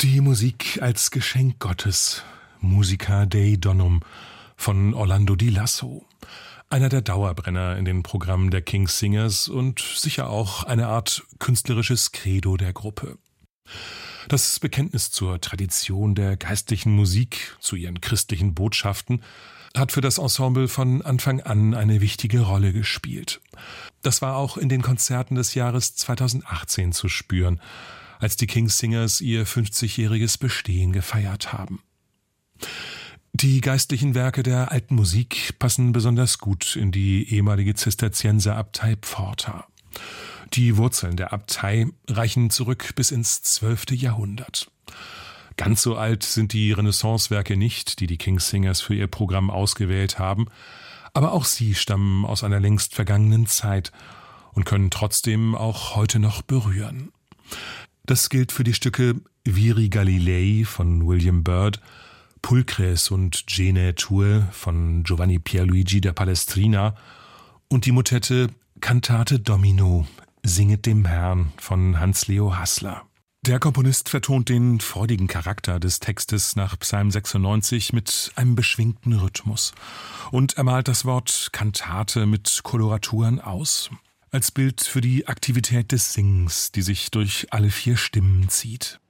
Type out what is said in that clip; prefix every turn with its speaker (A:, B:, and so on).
A: Die Musik als Geschenk Gottes, Musica Dei Donum von Orlando Di Lasso. Einer der Dauerbrenner in den Programmen der King's Singers und sicher auch eine Art künstlerisches Credo der Gruppe. Das Bekenntnis zur Tradition der geistlichen Musik, zu ihren christlichen Botschaften, hat für das Ensemble von Anfang an eine wichtige Rolle gespielt. Das war auch in den Konzerten des Jahres 2018 zu spüren, als die King's Singers ihr 50-jähriges Bestehen gefeiert haben. Die geistlichen Werke der alten Musik passen besonders gut in die ehemalige Zisterzienserabtei Pforta. Die Wurzeln der Abtei reichen zurück bis ins 12. Jahrhundert. Ganz so alt sind die Renaissancewerke nicht, die die King's Singers für ihr Programm ausgewählt haben, aber auch sie stammen aus einer längst vergangenen Zeit und können trotzdem auch heute noch berühren. Das gilt für die Stücke Viri Galilei von William Byrd, Pulchres und Gene Tour von Giovanni Pierluigi da Palestrina und die Motette Cantate Domino, Singet dem Herrn von Hans-Leo Haßler. Der Komponist vertont den freudigen Charakter des Textes nach Psalm 96 mit einem beschwingten Rhythmus und er malt das Wort Kantate mit Koloraturen aus, als Bild für die Aktivität des Singens, die sich durch alle 4 Stimmen zieht.